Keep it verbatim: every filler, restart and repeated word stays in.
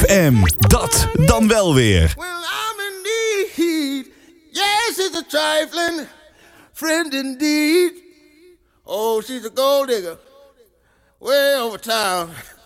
M, dat dan wel weer. When I'm in need, yes, it's a trifling friend indeed. Oh, she's a gold digger, way over town.